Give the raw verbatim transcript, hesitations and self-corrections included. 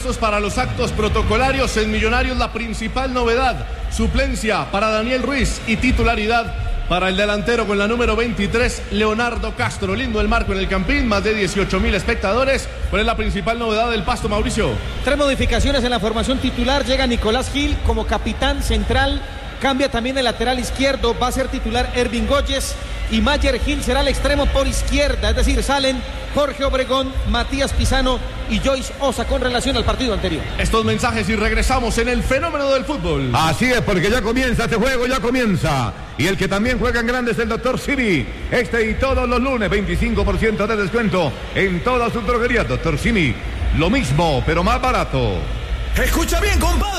refuerzos para los actos protocolarios en Millonarios, la principal novedad, suplencia para Daniel Ruiz y titularidad para el delantero con la número veintitrés, Leonardo Castro. Lindo el marco en el Campín, más de dieciocho mil espectadores. ¿Cuál es la principal novedad del Pasto, Mauricio? Tres modificaciones en la formación titular. Llega Nicolás Gil como capitán central. Cambia también el lateral izquierdo. Va a ser titular Ervin Góyez. Y Mayer Gil será el extremo por izquierda. Es decir, salen Jorge Obregón, Matías Pisano y Joyce Osa con relación al partido anterior. Estos mensajes y regresamos en el fenómeno del fútbol. Así es, porque ya comienza este juego, ya comienza. Y el que también juega en grande es el doctor Simi. Este y todos los lunes, veinticinco por ciento de descuento en todas sus droguerías. doctor Simi, lo mismo, pero más barato. Escucha bien, compadre.